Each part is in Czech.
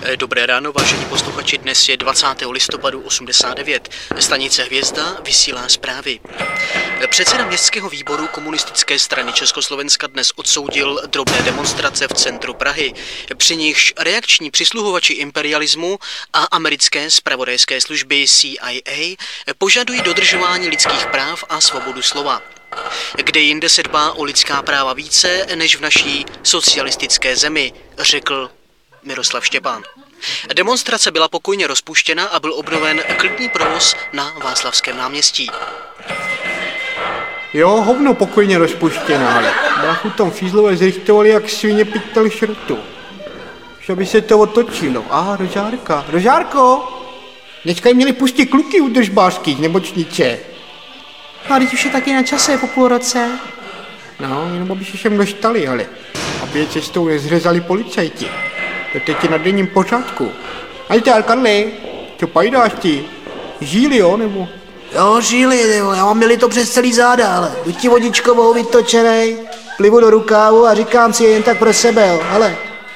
Dobré ráno, vážení posluchači, dnes je 20. listopadu 89. Stanice Hvězda vysílá zprávy. Předseda městského výboru Komunistické strany Československa dnes odsoudil drobné demonstrace v centru Prahy, při nichž reakční přisluhovači imperialismu a americké zpravodajské služby CIA požadují dodržování lidských práv a svobodu slova. Kde jinde se dbá o lidská práva více než v naší socialistické zemi, řekl Miroslav Štěpán. Demonstrace byla pokojně rozpuštěna a byl obnoven klidný provoz na Václavském náměstí. Jo, hovno pokojně rozpuštěná, ale bráchu tam fízlové zrichtovali jak svině pytel šrotu. Že by se to otočilo. Rožárka. Rožárko! Dneska jim měli pustit kluky u držbářských nebočnice. No a teď už je taky na čase po půl roce. No, jenom aby se sem dostali, ale aby je cestou nezřezali policajti. To teď je na denním pořádku. Ajde, Karli, co pajdáš ty? Žíli, jo, nebo? Jo, žíli, nebo já mám měli to přes celý záda, ale buď ti vodičkovou vytočenej, plivu do rukávu a říkám si jen tak pro sebe, jo, hele.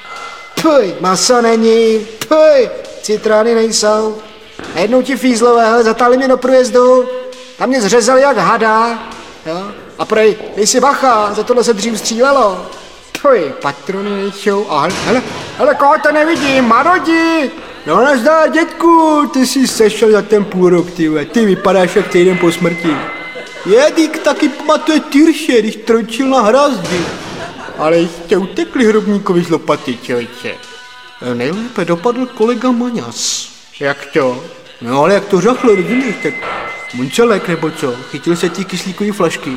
Puj, maso není, puj, citróny nejsou. A jednou ti fízlové, hele, zatáhli mě do průjezdu, tam mě zřezali jak hada, jo. A prej, dej si bacha, za tohle se dřív střílelo. Puj, patrony nejsou, a hele, koho to nevidím, Marodi! No nazdar, dětku, ty jsi sešel za ten půl rok, ty vypadáš jak týden po smrti. Jedík taky pamatuje Tyrše, když tročil na hrazdi. Ale jste utekli hrobníkovi z lopaty, člověče. Nejlépe dopadl kolega Maňas. Jak to? No ale jak to řachlo, rozumíš, tak munčelek nebo co, chytil se ty kyslíkový flašky.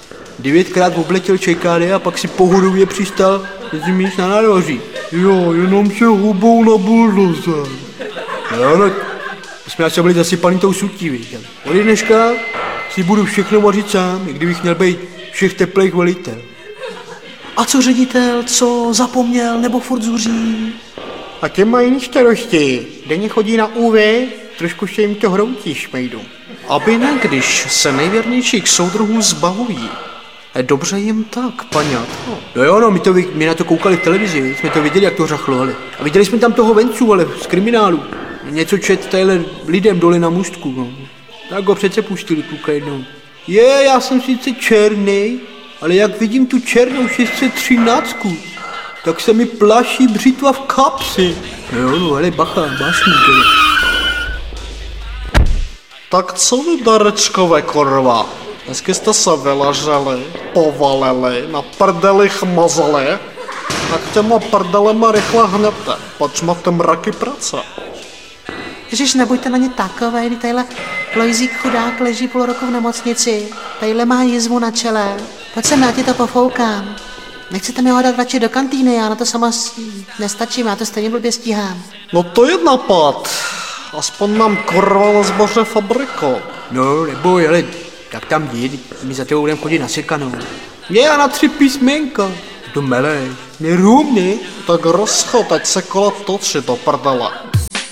9krát obletěl čekády a pak si pohodově přistal, rozumíš, na nároží. Jo, jenom se hubou na buldozer. No, jsme asi byli zasypaný tou sutí, víš. Od dneška si budu všechno vařit sám, i kdybych měl být všech teplých velitel. A co ředitel, co zapomněl nebo furt zuří? A těm mají jiný starosti. Denně chodí na UV, trošku se jim to hroutí, šmejdu. Aby ne, když se nejvěrnějších soudruhů zbavují. Dobře jim tak, paňátko. No jo, no, my na to koukali v televizi, jsme to viděli, jak to řachlo, ale. A viděli jsme tam toho Vencu, ale z kriminálu. Něco čet tadyhle lidem dole na můstku, no. Tak ho přece pustili kluka jednou. Já jsem sice černý, ale jak vidím tu černou 613, tak se mi plaší břitva v kapsi. Jo, no, ale bacha, bášník. Tak co vy, darečkové korva? Dnesky jste se vyleželi, povalili, na prdelích mazali, tak těma prdelema rychle hněte, pač máte mraky práce. Ježiš, nebuďte na ně takové, kdy tadyhle Lojzík chudák leží půl roku v nemocnici, tadyhle má jizvu na čele. Pojď sem, já ti to pofoukám. Nechcete mi ho dát radši do kantýny, já na to sama nestačím, já to stejně blbě stíhám. No to je napad, aspoň nám korva na zboře fabriko. No, neboj, ale tak tam jdi, my za tebou budeme chodit na sekanou. Já na 3 písmenka. To meleš, nerůmný. Tak rozchod, ať se kola točí do prdele.